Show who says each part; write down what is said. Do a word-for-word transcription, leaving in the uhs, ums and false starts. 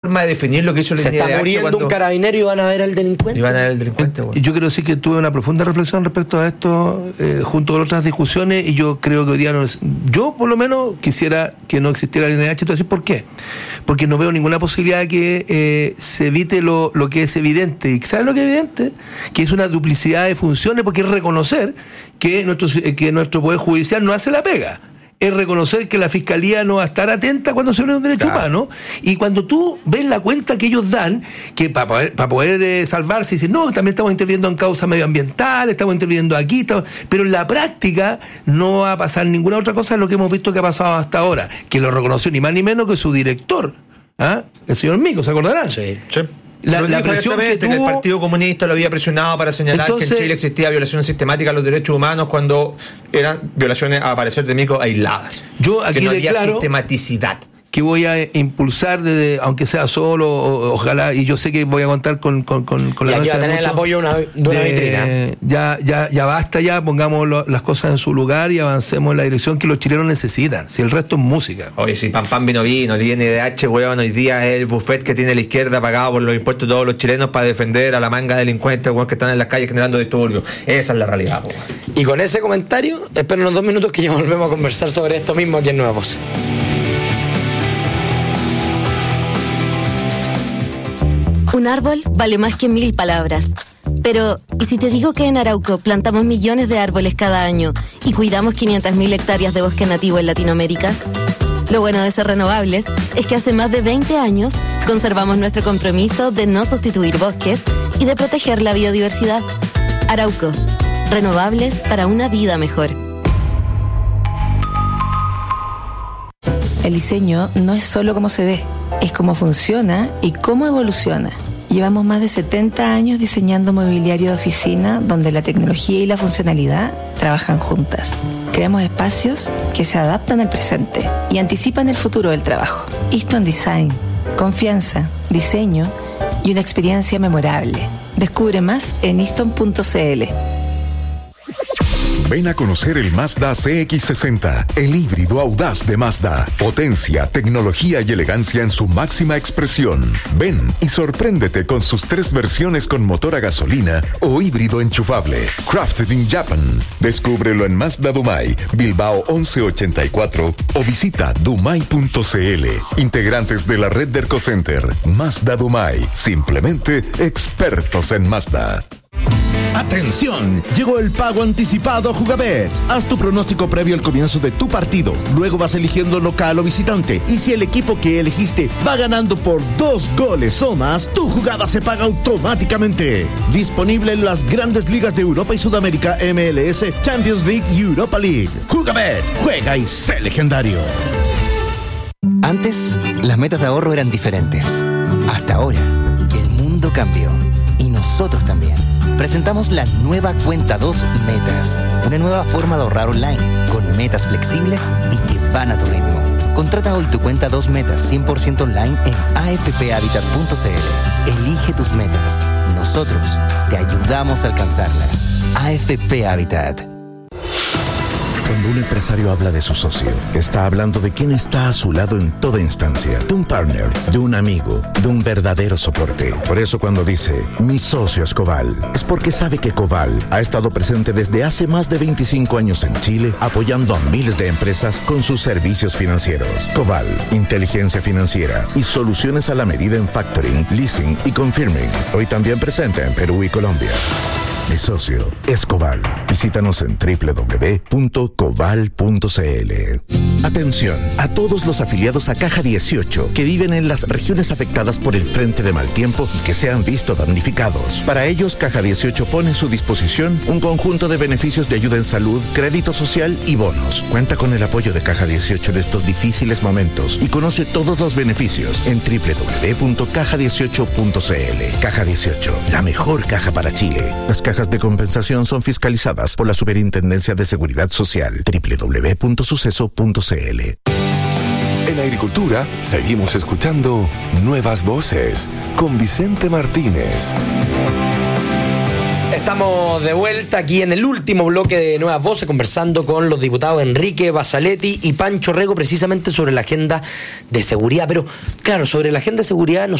Speaker 1: forma de definir lo que hizo la
Speaker 2: Se está muriendo cuando... un carabinero y van a ver al delincuente.
Speaker 1: Y van a ver al delincuente.
Speaker 3: Bueno. Yo quiero decir que tuve una profunda reflexión respecto a esto, eh, junto con otras discusiones, y yo creo que hoy día no es, yo por lo menos quisiera que no existiera el N H. Entonces, ¿por qué? Porque no veo ninguna posibilidad de que eh, se evite lo, lo que es evidente. ¿Y sabes lo que es evidente? Que es una duplicidad de funciones, porque es reconocer que nuestro, que nuestro Poder Judicial no hace la pega. Es reconocer que la Fiscalía no va a estar atenta cuando se habla de un derecho claro. humano, y cuando tú ves la cuenta que ellos dan, que para poder, para poder eh, salvarse, dicen, no, también estamos interviniendo en causas medioambientales, estamos interviniendo aquí, estamos... pero en la práctica no va a pasar ninguna otra cosa de lo que hemos visto que ha pasado hasta ahora, que lo reconoció ni más ni menos que su director, ¿ah? El señor Mico, ¿se acordarán?
Speaker 1: Sí, sí.
Speaker 3: La, la presión que, tuvo...
Speaker 1: que el Partido Comunista lo había presionado para señalar Entonces, que en Chile existía violación sistemática a los derechos humanos cuando eran violaciones, a parecer de Mico, aisladas.
Speaker 3: Yo aquí
Speaker 1: que no había
Speaker 3: declaro
Speaker 1: sistematicidad.
Speaker 3: Que voy a impulsar, desde, aunque sea solo, o, ojalá, y yo sé que voy a contar con, con, con, con
Speaker 2: la y aquí va a tener el apoyo una, de una de, vitrina.
Speaker 3: Ya, ya, ya basta, ya pongamos lo, las cosas en su lugar y avancemos en la dirección que los chilenos necesitan. Si el resto es música.
Speaker 1: Oye, si Pam Pam vino vino, el I N D H, weón, hoy día es el buffet que tiene la izquierda pagado por los impuestos de todos los chilenos para defender a la manga de delincuentes, weón, que están en las calles generando disturbios. Esa es la realidad, weón.
Speaker 2: Y con ese comentario, espero unos dos minutos que ya volvemos a conversar sobre esto mismo aquí en Nueva Voz.
Speaker 4: Un árbol vale más que mil palabras. Pero, ¿y si te digo que en Arauco plantamos millones de árboles cada año y cuidamos quinientas mil hectáreas de bosque nativo en Latinoamérica? Lo bueno de ser renovables es que hace más de veinte años conservamos nuestro compromiso de no sustituir bosques y de proteger la biodiversidad. Arauco, renovables para una vida mejor.
Speaker 5: El diseño no es solo cómo se ve, es cómo funciona y cómo evoluciona. Llevamos más de setenta años diseñando mobiliario de oficina donde la tecnología y la funcionalidad trabajan juntas. Creamos espacios que se adaptan al presente y anticipan el futuro del trabajo. Easton Design, confianza, diseño y una experiencia memorable. Descubre más en easton punto c l.
Speaker 6: Ven a conocer el Mazda C X sesenta, el híbrido audaz de Mazda. Potencia, tecnología y elegancia en su máxima expresión. Ven y sorpréndete con sus tres versiones con motor a gasolina o híbrido enchufable. Crafted in Japan. Descúbrelo en Mazda Dumay, Bilbao once ochenta y cuatro o visita dumay punto c l. Integrantes de la red de Ercocenter. Mazda Dumay. Simplemente expertos en Mazda.
Speaker 7: ¡Atención! Llegó el pago anticipado Jugabet. Haz tu pronóstico previo al comienzo de tu partido. Luego vas eligiendo local o visitante. Y si el equipo que elegiste va ganando por dos goles o más, tu jugada se paga automáticamente. Disponible en las grandes ligas de Europa y Sudamérica, M L S, Champions League y Europa League. Jugabet. Juega y sé legendario.
Speaker 8: Antes, las metas de ahorro eran diferentes. Hasta ahora, que el mundo cambió. Y nosotros también. Presentamos la nueva Cuenta dos Metas, una nueva forma de ahorrar online, con metas flexibles y que van a tu ritmo. Contrata hoy tu Cuenta dos Metas cien por ciento online en a f p habitat punto c l. Elige tus metas. Nosotros te ayudamos a alcanzarlas. A F P Habitat.
Speaker 9: Cuando un empresario habla de su socio, está hablando de quien está a su lado en toda instancia, de un partner, de un amigo, de un verdadero soporte. Por eso cuando dice, mi socio es Coval, es porque sabe que Coval ha estado presente desde hace más de veinticinco años en Chile, apoyando a miles de empresas con sus servicios financieros. Coval, inteligencia financiera y soluciones a la medida en factoring, leasing y confirming. Hoy también presente en Perú y Colombia. Mi socio es Coval. Visítanos en doble u doble u doble u punto coval punto c l. Atención a todos los afiliados a Caja dieciocho que viven en las regiones afectadas por el frente de mal tiempo y que se han visto damnificados. Para ellos, Caja dieciocho pone a su disposición un conjunto de beneficios de ayuda en salud, crédito social y bonos. Cuenta con el apoyo de Caja dieciocho en estos difíciles momentos y conoce todos los beneficios en doble u doble u doble u punto caja dieciocho punto c l. Caja dieciocho, la mejor caja para Chile. Las cajas de compensación son fiscalizadas por la Superintendencia de Seguridad Social. doble u doble u doble u punto suceso punto c l.
Speaker 6: En Agricultura seguimos escuchando Nuevas Voces con Vicente Martínez.
Speaker 2: Estamos de vuelta aquí en el último bloque de Nuevas Voces, conversando con los diputados Enrique Basaletti y Pancho Rego precisamente sobre la agenda de seguridad. Pero claro, sobre la agenda de seguridad no